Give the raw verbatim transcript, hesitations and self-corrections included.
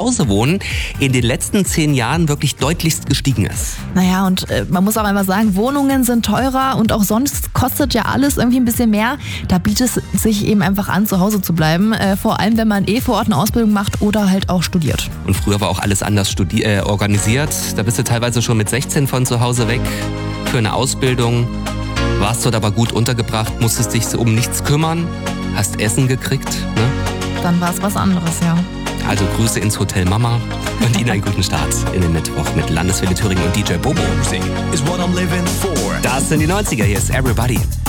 Hause wohnen in den letzten zehn Jahren wirklich deutlichst gestiegen ist. Naja, und äh, man muss auch einmal sagen, Wohnungen sind teurer und auch sonst kostet ja alles irgendwie ein bisschen mehr. Da bietet es sich eben einfach an, zu Hause zu bleiben. Äh, vor allem, wenn man eh vor Ort eine Ausbildung macht oder halt auch studiert. Und früher war auch alles anders studi- äh, organisiert. Da bist du teilweise schon mit sechzehn von zu Hause weg für eine Ausbildung. Warst dort aber gut untergebracht, musstest dich um nichts kümmern, hast Essen gekriegt. Ne? Dann war es was anderes, ja. Also Grüße ins Hotel Mama und Ihnen einen guten Start in den Mittwoch mit Landeswelle Thüringen und D J Bobo. Das sind die neunziger, hier ist Everybody.